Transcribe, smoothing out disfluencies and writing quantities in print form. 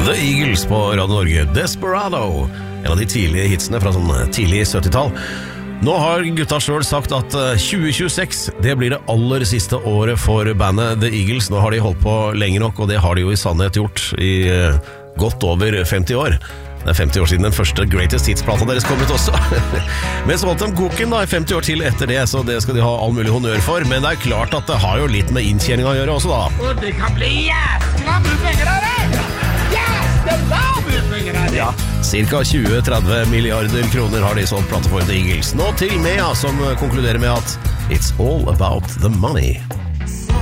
The Eagles på Radio Norge, Desperado, en av de tidlige hitsene fra sånn tidlig 70-tall. Nå har gutta selv sagt at 2026, det blir det aller siste året for bandet The Eagles. Nå har de holdt på lenge nok, og det har de jo i sannhet gjort i godt over 50 år. Det 50 år siden den første Greatest Hits-plata deres kom ut også. Men så holdt de koken da i 50 år til etter det, så det skal de ha all mulig honnør for. Men det klart at det har jo litt med inntjening å gjøre også da. Og det kan bli jævla mye penger av det! Jævla mye penger av det! Ja, cirka 20-30 milliarder kroner har de solgt plate for The Eagles. Nå til Mea som konkluderer med at It's all about the money.